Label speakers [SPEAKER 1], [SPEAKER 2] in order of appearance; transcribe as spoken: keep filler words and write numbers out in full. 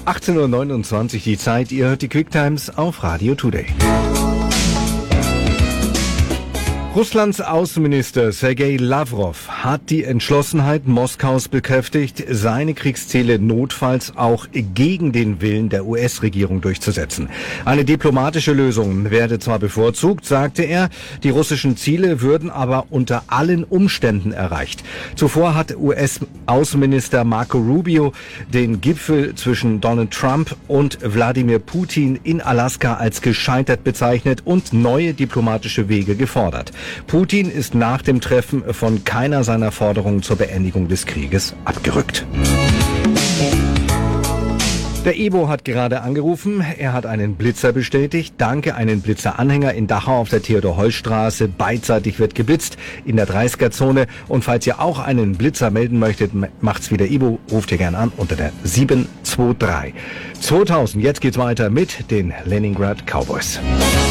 [SPEAKER 1] achtzehn Uhr neunundzwanzig die Zeit, ihr hört die Quick Times auf Radio Today. Russlands Außenminister Sergei Lavrov hat die Entschlossenheit Moskaus bekräftigt, seine Kriegsziele notfalls auch gegen den Willen der U S-Regierung durchzusetzen. Eine diplomatische Lösung werde zwar bevorzugt, sagte er, die russischen Ziele würden aber unter allen Umständen erreicht. Zuvor hat U S-Außenminister Marco Rubio den Gipfel zwischen Donald Trump und Wladimir Putin in Alaska als gescheitert bezeichnet und neue diplomatische Wege gefordert. Putin ist nach dem Treffen von keiner seiner Forderungen zur Beendigung des Krieges abgerückt. Der Ibo hat gerade angerufen, er hat einen Blitzer bestätigt. Danke, einen Blitzeranhänger in Dachau auf der Theodor-Heuss-Straße. Beidseitig wird geblitzt in der dreißiger-Zone. Und falls ihr auch einen Blitzer melden möchtet, macht's wie der Ibo, ruft ihr gern an unter der sieben zwei drei. zweitausend, jetzt geht's weiter mit den Leningrad Cowboys.